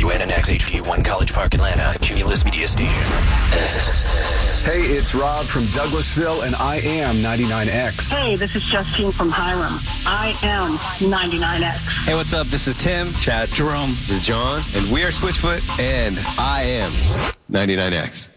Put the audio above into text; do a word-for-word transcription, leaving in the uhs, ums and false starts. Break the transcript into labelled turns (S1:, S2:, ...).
S1: W N N X H D one College Park, Atlanta, Cumulus Media Station.
S2: Hey, it's Rob from Douglasville, and I am ninety-nine X.
S3: Hey, this is Justine from Hiram. I am ninety-nine X.
S4: Hey, what's up? This is Tim, Chad, Jerome,
S5: This is John,
S4: and we are Switchfoot, and I am ninety-nine X.